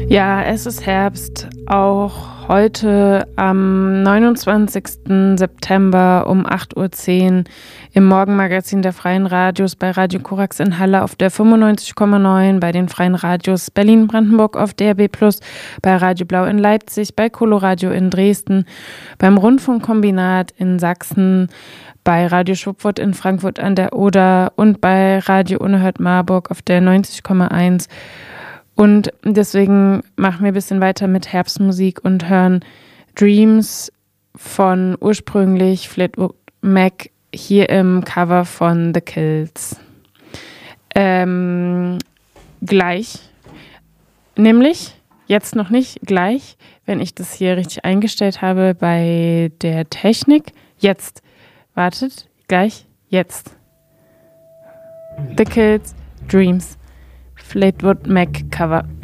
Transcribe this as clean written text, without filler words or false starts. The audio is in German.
Ja, es ist Herbst, auch heute am 29. September um 8:10 Uhr im Morgenmagazin der Freien Radios bei Radio Korax in Halle auf der 95,9, bei den Freien Radios Berlin-Brandenburg auf DRB+, bei Radio Blau in Leipzig, bei Coloradio in Dresden, beim Rundfunkkombinat in Sachsen, bei Radio Schwupfurt in Frankfurt an der Oder und bei Radio Unerhört Marburg auf der 90,1. Und deswegen machen wir ein bisschen weiter mit Herbstmusik und hören Dreams von ursprünglich Fleetwood Mac hier im Cover von The Kills. Gleich, nämlich jetzt noch nicht, gleich, wenn ich das hier richtig eingestellt habe bei der Technik. Jetzt, wartet, gleich, jetzt. The Kills, Dreams. Fleetwood Mac Cover.